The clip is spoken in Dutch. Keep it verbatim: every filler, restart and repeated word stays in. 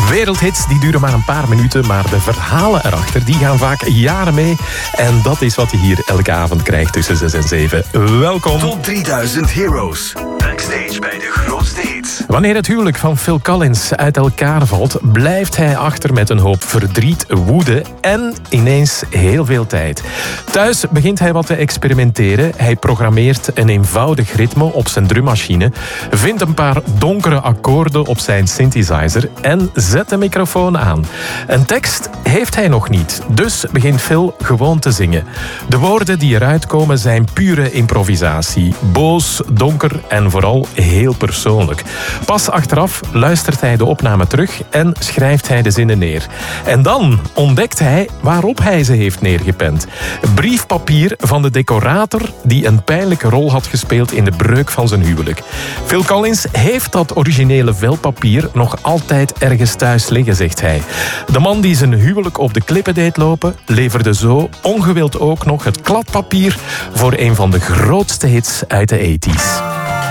Wereldhits die duren maar een paar minuten, maar de verhalen erachter die gaan vaak jaren mee. En dat is wat je hier elke avond krijgt tussen zes en zeven. Welkom. Top drieduizend Heroes. Backstage bij de grootste hits. Wanneer het huwelijk van Phil Collins uit elkaar valt, blijft hij achter met een hoop verdriet, woede en ineens heel veel tijd. Thuis begint hij wat te experimenteren. Hij programmeert een eenvoudig ritme op zijn drummachine, vindt een paar donkere akkoorden op zijn synthesizer en zet de microfoon aan. Een tekst heeft hij nog niet, dus begint Phil gewoon te zingen. De woorden die eruit komen zijn pure improvisatie. Boos, donker en vooral heel persoonlijk. Pas achteraf luistert hij de opname terug en schrijft hij de zinnen neer. En dan ontdekt hij waarop hij ze heeft neergepend. Briefpapier van de decorator die een pijnlijke rol had gespeeld in de breuk van zijn huwelijk. Phil Collins heeft dat originele velpapier nog altijd ergens thuis liggen, zegt hij. De man die zijn huwelijk op de klippen deed lopen, leverde zo ongewild ook nog het kladpapier voor een van de grootste hits uit de tachtiger jaren.